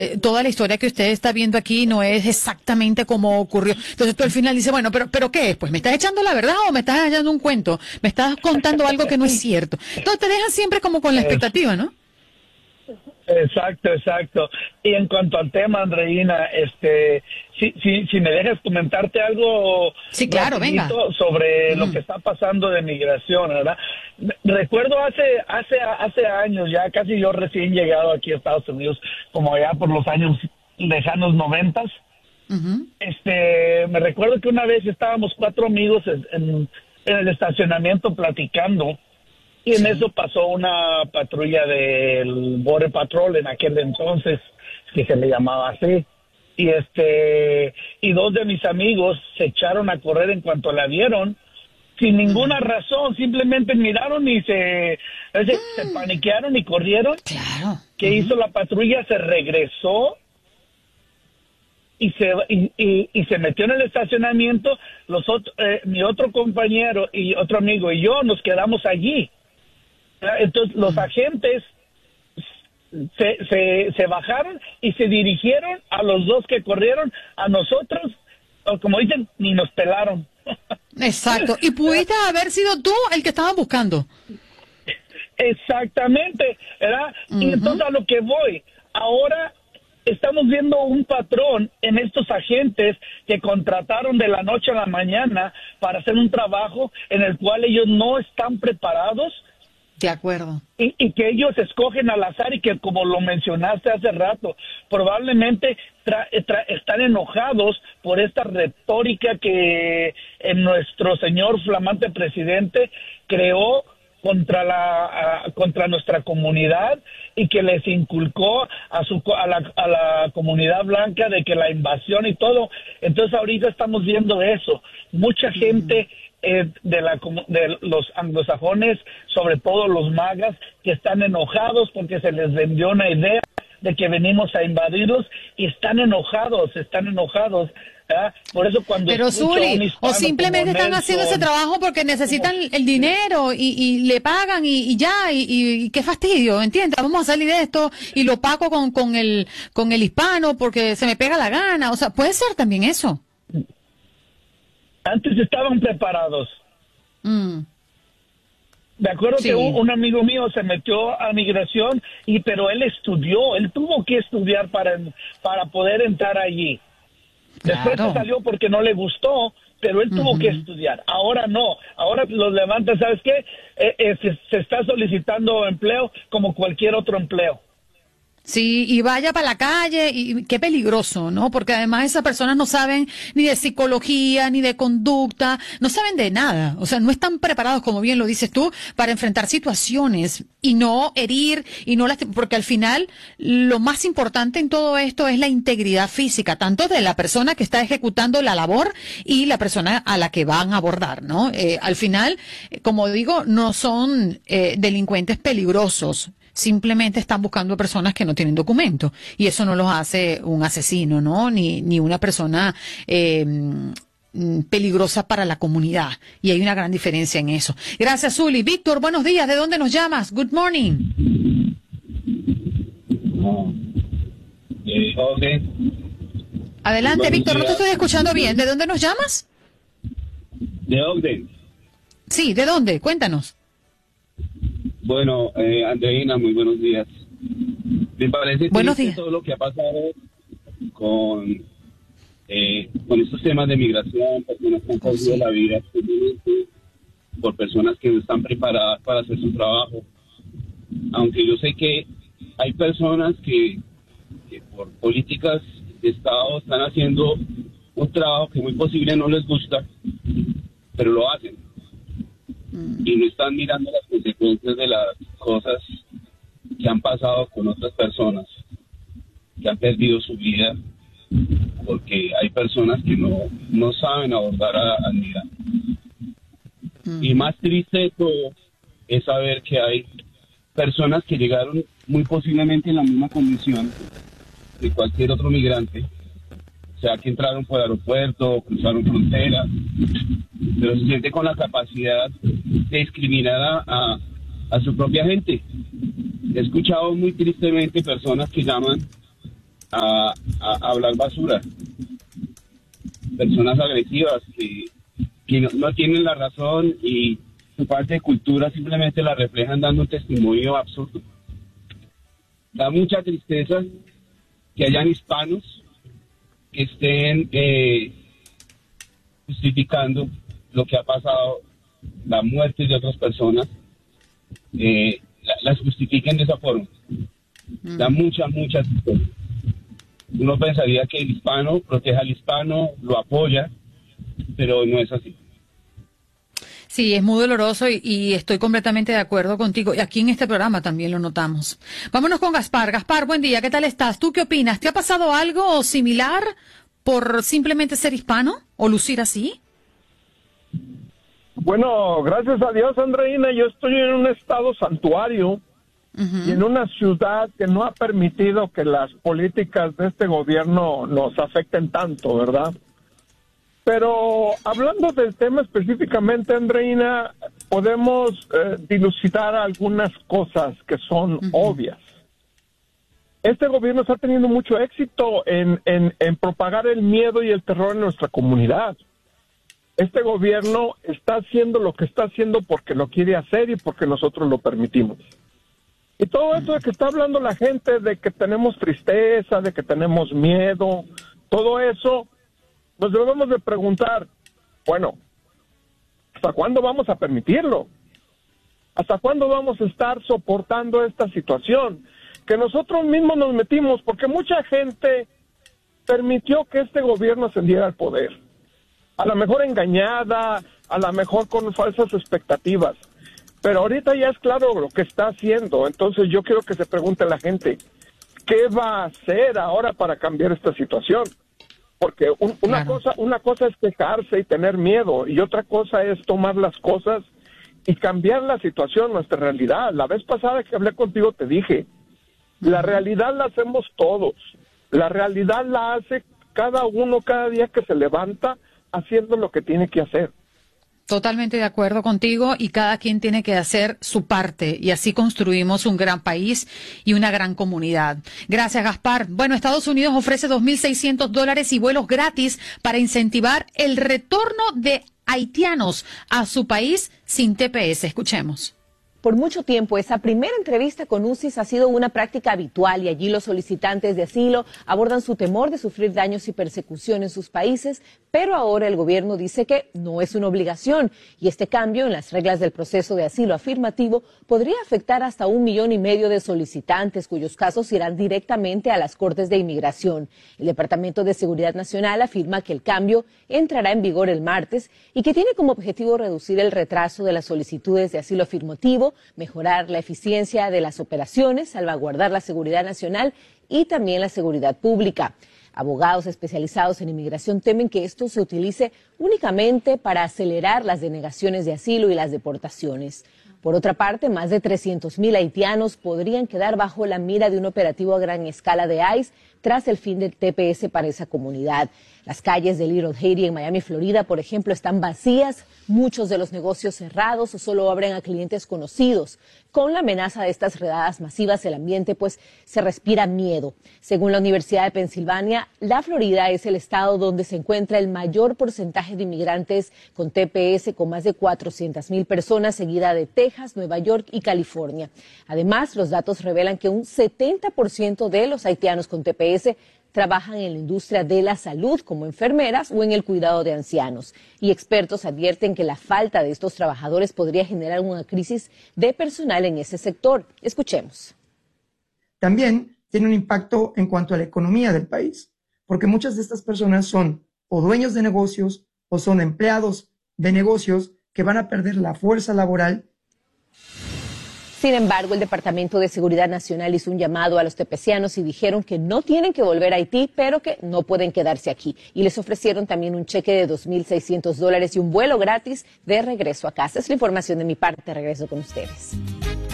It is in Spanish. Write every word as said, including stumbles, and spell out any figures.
eh, toda la historia que usted está viendo aquí no es exactamente como ocurrió. Entonces tú al final dices, bueno, pero pero ¿qué es? Pues me estás echando la verdad o me estás echando un cuento, me estás contando algo que no es cierto. Entonces te dejan siempre como con la expectativa, ¿no? Exacto, exacto. Y en cuanto al tema, Andreina, este, si, si, si me dejas comentarte algo sí, claro, venga. sobre mm. lo que está pasando de migración, ¿verdad? Recuerdo hace, hace, hace años, ya casi yo recién llegado aquí a Estados Unidos, como allá por los años lejanos noventas, uh-huh. este, me recuerdo que una vez estábamos cuatro amigos en, en, en el estacionamiento platicando. Y en sí. eso pasó una patrulla del Border Patrol en aquel entonces, que se le llamaba así. Y este y dos de mis amigos se echaron a correr en cuanto la vieron, sin ninguna mm. razón, simplemente miraron y se, se, mm. se paniquearon y corrieron. Claro. ¿Qué uh-huh. hizo la patrulla? Se regresó y se y, y, y se metió en el estacionamiento. Los otro, eh, mi otro compañero y otro amigo y yo nos quedamos allí. Entonces los agentes se, se, se bajaron y se dirigieron a los dos que corrieron, a nosotros, o como dicen, ni nos pelaron. Exacto, y pudiste haber sido tú el que estaban buscando. Exactamente, ¿verdad? Uh-huh. Y entonces a lo que voy, ahora estamos viendo un patrón en estos agentes que contrataron de la noche a la mañana para hacer un trabajo en el cual ellos no están preparados. De acuerdo. Y, y que ellos escogen al azar y que, como lo mencionaste hace rato, probablemente tra, tra, están enojados por esta retórica que eh, nuestro señor flamante presidente creó contra la a, contra nuestra comunidad y que les inculcó a su a la, a la comunidad blanca de que la invasión y todo. Entonces ahorita estamos viendo eso. Mucha gente Eh, de, la, de los anglosajones, sobre todo los magas, que están enojados porque se les vendió una idea de que venimos a invadirlos y están enojados, están enojados. ¿eh? Por eso cuando Pero Zuli, o simplemente están Nelson, haciendo ese trabajo porque necesitan el dinero y, y le pagan y, y ya, y, y, y qué fastidio, ¿entiendes? Vamos a salir de esto y lo pago con, con el con el hispano porque se me pega la gana. O sea, puede ser también eso. Antes estaban preparados. Mm. Me acuerdo sí. que un, un amigo mío se metió a migración, y pero él estudió, él tuvo que estudiar para, para poder entrar allí. Claro. Después se salió porque no le gustó, pero él tuvo uh-huh. que estudiar. Ahora no, ahora los levantan, ¿sabes qué? Eh, eh, se, se está solicitando empleo como cualquier otro empleo. Sí, y vaya para la calle, y qué peligroso, ¿no? Porque además esas personas no saben ni de psicología, ni de conducta, no saben de nada. O sea, no están preparados, como bien lo dices tú, para enfrentar situaciones y no herir, y no lastimar, porque al final lo más importante en todo esto es la integridad física, tanto de la persona que está ejecutando la labor y la persona a la que van a abordar, ¿no? Eh, al final, como digo, no son eh, delincuentes peligrosos. Simplemente están buscando personas que no tienen documento, y eso no los hace un asesino, ¿no? Ni, ni una persona eh, peligrosa para la comunidad. Y hay una gran diferencia en eso. Gracias, Zuli. Víctor, buenos días. ¿De dónde nos llamas? Good morning. Eh, okay. Adelante, Víctor. No te estoy escuchando bien. ¿De dónde nos llamas? De Ogden. Sí, ¿de dónde? Cuéntanos. Bueno, eh, Andreina, muy buenos días. Me parece buenos triste días. todo lo que ha pasado con eh, con estos temas de migración, personas que han perdido sí. la vida por personas que no están preparadas para hacer su trabajo. Aunque yo sé que hay personas que, que por políticas de Estado están haciendo un trabajo que muy posible no les gusta, pero lo hacen. Y no están mirando las consecuencias de las cosas que han pasado con otras personas que han perdido su vida, porque hay personas que no, no saben abordar al migrante. Mm. Y más triste de todo es saber que hay personas que llegaron muy posiblemente en la misma condición de cualquier otro migrante, o sea, que entraron por el aeropuerto, cruzaron fronteras, pero se siente con la capacidad de discriminar a, a, a su propia gente. He escuchado muy tristemente personas que llaman a, a, a hablar basura. Personas agresivas que, que no, no tienen la razón y su parte de cultura simplemente la reflejan dando un testimonio absurdo. Da mucha tristeza que hayan hispanos que estén eh, justificando lo que ha pasado, la muerte de otras personas, eh, la, las justifiquen de esa forma. Mm. Da mucha, mucha tristeza. Uno pensaría que el hispano protege al hispano, lo apoya, pero no es así. Sí, es muy doloroso y, y estoy completamente de acuerdo contigo. Y aquí en este programa también lo notamos. Vámonos con Gaspar. Gaspar, buen día. ¿Qué tal estás? ¿Tú qué opinas? ¿Te ha pasado algo similar por simplemente ser hispano o lucir así? Bueno, gracias a Dios, Andreina, yo estoy en un estado santuario uh-huh. y en una ciudad que no ha permitido que las políticas de este gobierno nos afecten tanto, ¿verdad? Pero hablando del tema específicamente, Andreina, podemos eh, dilucidar algunas cosas que son uh-huh. obvias. Este gobierno está teniendo mucho éxito en, en, en propagar el miedo y el terror en nuestra comunidad. Este gobierno está haciendo lo que está haciendo porque lo quiere hacer y porque nosotros lo permitimos. Y todo esto de que está hablando la gente de que tenemos tristeza, de que tenemos miedo, todo eso, nos debemos de preguntar, bueno, ¿hasta cuándo vamos a permitirlo? ¿Hasta cuándo vamos a estar soportando esta situación? Que nosotros mismos nos metimos, porque mucha gente permitió que este gobierno ascendiera al poder. A lo mejor engañada, a lo mejor con falsas expectativas. Pero ahorita ya es claro lo que está haciendo. Entonces yo quiero que se pregunte la gente, ¿qué va a hacer ahora para cambiar esta situación? Porque un, una, claro. cosa, una cosa es quejarse y tener miedo, y otra cosa es tomar las cosas y cambiar la situación, nuestra realidad. La vez pasada que hablé contigo te dije, la realidad la hacemos todos. La realidad la hace cada uno cada día que se levanta haciendo lo que tiene que hacer. Totalmente de acuerdo contigo, y cada quien tiene que hacer su parte, y así construimos un gran país y una gran comunidad. Gracias, Gaspar. Bueno, Estados Unidos ofrece dos mil seiscientos dólares y vuelos gratis para incentivar el retorno de haitianos a su país sin T P S. Escuchemos. Por mucho tiempo, esa primera entrevista con U C I S ha sido una práctica habitual y allí los solicitantes de asilo abordan su temor de sufrir daños y persecución en sus países, pero ahora el gobierno dice que no es una obligación y este cambio en las reglas del proceso de asilo afirmativo podría afectar hasta un millón y medio de solicitantes cuyos casos irán directamente a las Cortes de Inmigración. El Departamento de Seguridad Nacional afirma que el cambio entrará en vigor el martes y que tiene como objetivo reducir el retraso de las solicitudes de asilo afirmativo, mejorar la eficiencia de las operaciones, salvaguardar la seguridad nacional y también la seguridad pública. Abogados especializados en inmigración temen que esto se utilice únicamente para acelerar las denegaciones de asilo y las deportaciones. Por otra parte, más de trescientos mil haitianos podrían quedar bajo la mira de un operativo a gran escala de ICE tras el fin del T P S para esa comunidad. Las calles de Little Haiti en Miami, Florida, por ejemplo, están vacías, muchos de los negocios cerrados o solo abren a clientes conocidos. Con la amenaza de estas redadas masivas, el ambiente pues se respira miedo. Según la Universidad de Pensilvania, la Florida es el estado donde se encuentra el mayor porcentaje de inmigrantes con T P S, con más de cuatrocientas mil personas, seguida de Texas, Nueva York y California. Además, los datos revelan que un setenta por ciento de los haitianos con T P S trabajan en la industria de la salud como enfermeras o en el cuidado de ancianos. Y expertos advierten que la falta de estos trabajadores podría generar una crisis de personal en ese sector. Escuchemos. También tiene un impacto en cuanto a la economía del país, porque muchas de estas personas son o dueños de negocios o son empleados de negocios que van a perder la fuerza laboral. Sin embargo, el Departamento de Seguridad Nacional hizo un llamado a los tepecianos y dijeron que no tienen que volver a Haití, pero que no pueden quedarse aquí. Y les ofrecieron también un cheque de dos mil seiscientos dólares y un vuelo gratis de regreso a casa. Es la información de mi parte. Regreso con ustedes.